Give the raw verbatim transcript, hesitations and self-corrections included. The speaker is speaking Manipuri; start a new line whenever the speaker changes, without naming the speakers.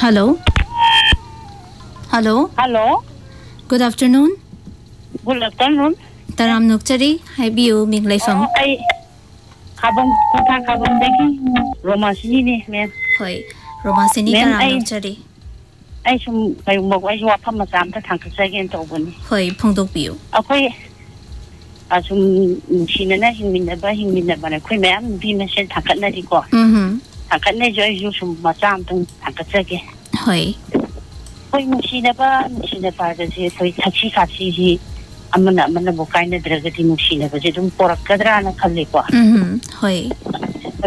Hello. Hello.
Hello.
Good afternoon.
Good afternoon.
Taram Nukchari. Hi, Biu Ming Leifam.
I Kabam Kuta Kabam Deki. Romasini, ma'am.
Hoi. Romasini Taram Nukchari.
I some I walk I walk from a Sam to Tank second open.
Hoi, Pongdok Biu.
Okay. As um, she never in the Bahing in the Banacrimam, be mentioned Takanatico.
Hm.
Takanaja is from Masam to Tankaseki.
Hoi.
When she never, she never does it for Tachi Kachi. I'm not a kind of dragating machine, but you don't pour a cadrana caliqua.
Hm. Hoi.